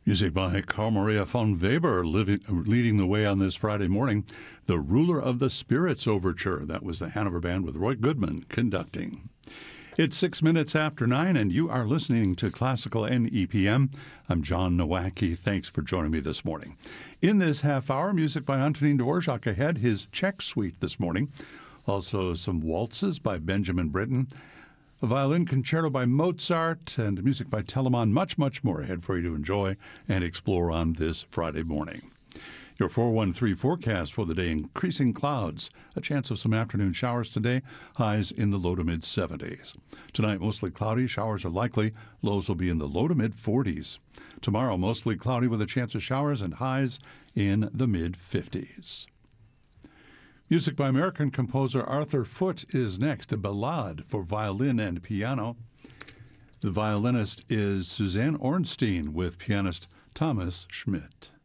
Music by Carl Maria von Weber, leading the way on this Friday morning. The Ruler of the Spirits Overture. That was the Hanover Band with Roy Goodman conducting. It's 6 minutes after 9, and you are listening to Classical NEPM. I'm John Nowacki. Thanks for joining me this morning. In this half hour, music by Antonin Dvorak ahead, his Czech Suite this morning. Also some waltzes by Benjamin Britten, a violin concerto by Mozart, and music by Telemann. Much, much more ahead for you to enjoy and explore on this Friday morning. Your 413 forecast for the day: increasing clouds, a chance of some afternoon showers today, highs in the low to mid 70s. Tonight, mostly cloudy, showers are likely, lows will be in the low to mid 40s. Tomorrow, mostly cloudy with a chance of showers and highs in the mid 50s. Music by American composer Arthur Foote is next, a ballade for violin and piano. The violinist is Suzanne Ornstein with pianist Thomas Schmidt.